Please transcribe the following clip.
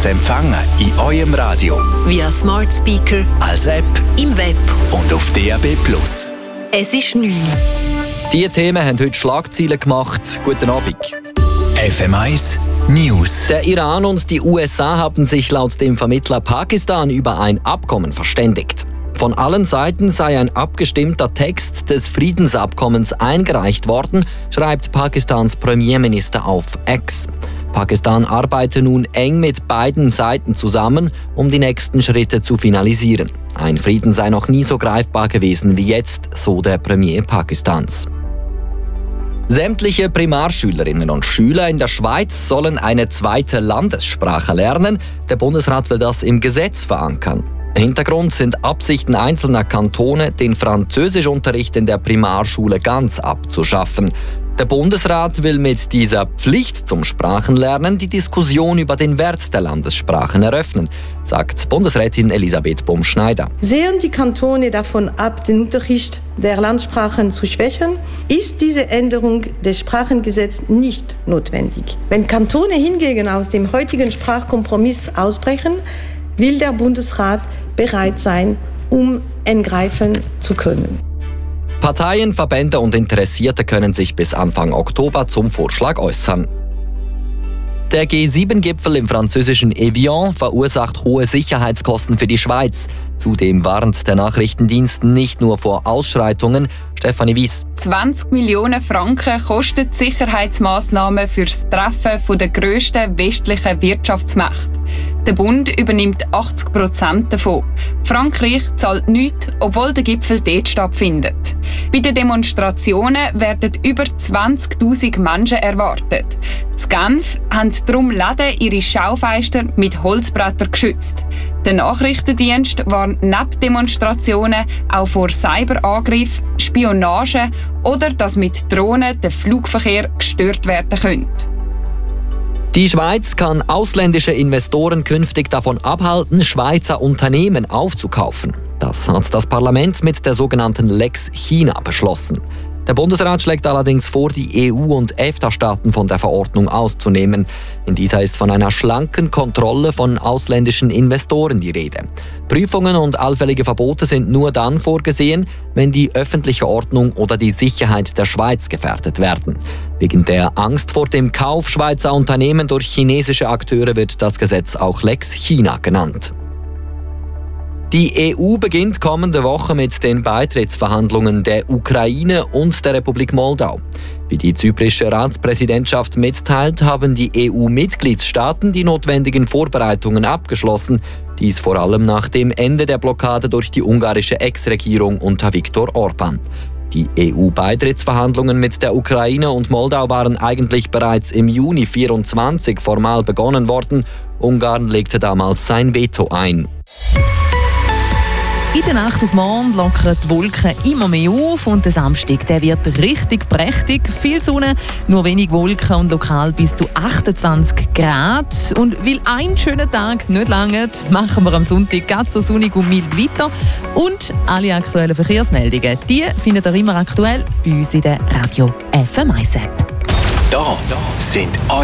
zu empfangen in eurem Radio. Via Smart Speaker, Als App im Web. und auf DAB+. Es ist 9. Diese Themen haben heute Schlagzeilen gemacht. Guten Abend. FM1 News. Der Iran und die USA haben sich laut dem Vermittler Pakistan über ein Abkommen verständigt. Von allen Seiten sei ein abgestimmter Text des Friedensabkommens eingereicht worden, schreibt Pakistans Premierminister auf X. Pakistan arbeite nun eng mit beiden Seiten zusammen, um die nächsten Schritte zu finalisieren. Ein Frieden sei noch nie so greifbar gewesen wie jetzt, so der Premier Pakistans. Sämtliche Primarschülerinnen und Schüler in der Schweiz sollen eine zweite Landessprache lernen. Der Bundesrat will das im Gesetz verankern. Hintergrund sind Absichten einzelner Kantone, den Französischunterricht in der Primarschule ganz abzuschaffen. Der Bundesrat will mit dieser Pflicht zum Sprachenlernen die Diskussion über den Wert der Landessprachen eröffnen, sagt Bundesrätin Elisabeth Bumschneider. Sehen die Kantone davon ab, den Unterricht der Landessprachen zu schwächen, ist diese Änderung des Sprachengesetzes nicht notwendig. Wenn Kantone hingegen aus dem heutigen Sprachkompromiss ausbrechen, will der Bundesrat bereit sein, um eingreifen zu können. Parteien, Verbände und Interessierte können sich bis Anfang Oktober zum Vorschlag äußern. Der G7-Gipfel im französischen Evian verursacht hohe Sicherheitskosten für die Schweiz. Zudem warnt der Nachrichtendienst nicht nur vor Ausschreitungen. Stefanie Weiss. 20 Millionen Franken kostet die Sicherheitsmaßnahmen für das Treffen der grössten westlichen Wirtschaftsmächte. Der Bund übernimmt 80% davon. Frankreich zahlt nichts, obwohl der Gipfel dort stattfindet. Bei den Demonstrationen werden über 20'000 Menschen erwartet. In Genf haben darum Läden ihre Schaufenster mit Holzbrettern geschützt. Der Nachrichtendienst warnt neben Demonstrationen auch vor Cyberangriffen, Spionage oder dass mit Drohnen der Flugverkehr gestört werden könnte. Die Schweiz kann ausländische Investoren künftig davon abhalten, Schweizer Unternehmen aufzukaufen. Das hat das Parlament mit der sogenannten Lex China beschlossen. Der Bundesrat schlägt allerdings vor, die EU- und EFTA-Staaten von der Verordnung auszunehmen. In dieser ist von einer schlanken Kontrolle von ausländischen Investoren die Rede. Prüfungen und allfällige Verbote sind nur dann vorgesehen, wenn die öffentliche Ordnung oder die Sicherheit der Schweiz gefährdet werden. Wegen der Angst vor dem Kauf Schweizer Unternehmen durch chinesische Akteure wird das Gesetz auch Lex China genannt. Die EU beginnt kommende Woche mit den Beitrittsverhandlungen der Ukraine und der Republik Moldau. Wie die zyprische Ratspräsidentschaft mitteilt, haben die EU-Mitgliedstaaten die notwendigen Vorbereitungen abgeschlossen. Dies vor allem nach dem Ende der Blockade durch die ungarische Ex-Regierung unter Viktor Orbán. Die EU-Beitrittsverhandlungen mit der Ukraine und Moldau waren eigentlich bereits im Juni 2024 formal begonnen worden. Ungarn legte damals sein Veto ein. In der Nacht auf morgen lockern die Wolken immer mehr auf und der Samstag der wird richtig prächtig. Viel Sonne, nur wenig Wolken und lokal bis zu 28 Grad. Und weil ein schöner Tag nicht langt, machen wir am Sonntag ganz so sonnig und mild weiter. Und alle aktuellen Verkehrsmeldungen, die findet ihr immer aktuell bei uns in der Radio FM1 App. Da sind